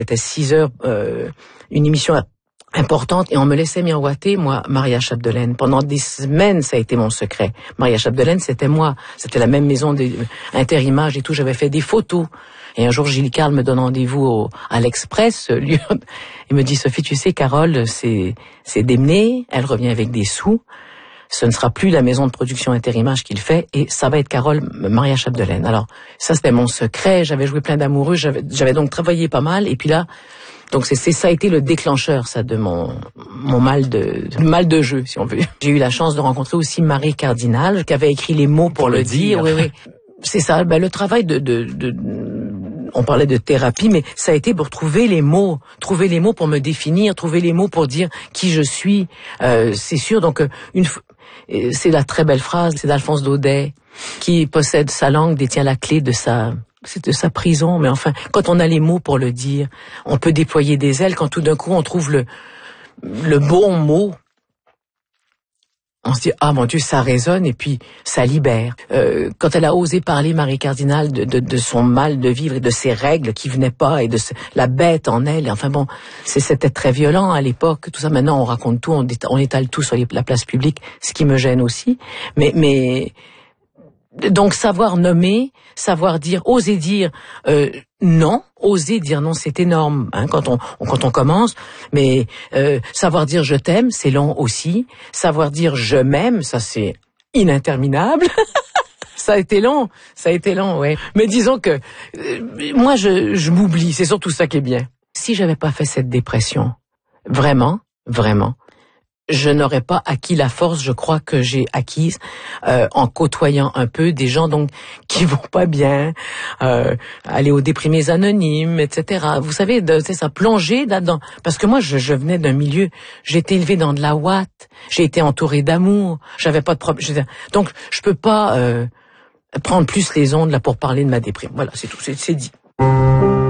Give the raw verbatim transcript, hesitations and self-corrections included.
C'était six heures, euh, une émission importante, et on me laissait miroiter, moi, Maria Chapdelaine. Pendant des semaines, ça a été mon secret. Maria Chapdelaine, c'était moi. C'était la même maison d'intérimage et tout. J'avais fait des photos. Et un jour, Gilles Carle me donne rendez-vous au, à l'Express. Lui, il me dit, Sophie, tu sais, Carole, c'est, c'est démené. Elle revient avec des sous. Ce ne sera plus la maison de production Intérimage qu'il fait, et ça va être Carole Maria Chapdelaine. Alors, ça, c'était mon secret. J'avais joué plein d'amoureux. J'avais, j'avais donc travaillé pas mal. Et puis là, donc c'est, c'est ça a été le déclencheur, ça, de mon mon mal de mal de jeu, si on veut. J'ai eu la chance de rencontrer aussi Marie Cardinal, qui avait écrit les mots pour, pour le, le dire. dire. Oui, oui. C'est ça. Ben, le travail de, de, de on parlait de thérapie, mais ça a été pour trouver les mots, trouver les mots pour me définir, trouver les mots pour dire qui je suis. Euh, c'est sûr. Donc une, c'est la très belle phrase, c'est d'Alphonse Daudet, qui possède sa langue, détient la clé de sa c'est de sa prison, mais enfin, quand on a les mots pour le dire, on peut déployer des ailes. Quand tout d'un coup on trouve le le bon mot, on se dit ah mon Dieu, ça résonne, et puis ça libère. Euh, quand elle a osé parler, Marie Cardinal, de, de, de son mal de vivre et de ses règles qui venaient pas, et de ce, la bête en elle. Enfin bon, c'est, c'était très violent à l'époque. Tout ça, maintenant on raconte tout, on, on étale tout sur les, la place publique, ce qui me gêne aussi. Mais mais donc savoir nommer, savoir dire, oser dire euh, non, oser dire non, c'est énorme hein, quand on, quand on commence. Mais euh, savoir dire je t'aime, c'est long aussi. Savoir dire je m'aime, ça c'est ininterminable. Ça a été long, ça a été long, ouais. Mais disons que euh, moi je, je m'oublie, c'est surtout ça qui est bien. Si j'avais pas fait cette dépression, vraiment, vraiment, je n'aurais pas acquis la force, je crois, que j'ai acquise euh, en côtoyant un peu des gens donc qui vont pas bien, euh, aller aux déprimés anonymes, et cetera. Vous savez, de, c'est ça, plonger là-dedans. Parce que moi, je, je venais d'un milieu, j'ai été élevée dans de la ouate, j'ai été entourée d'amour, j'avais pas de problème. Donc, je peux pas euh, prendre plus les ondes là pour parler de ma déprime. Voilà, c'est tout, c'est, c'est dit.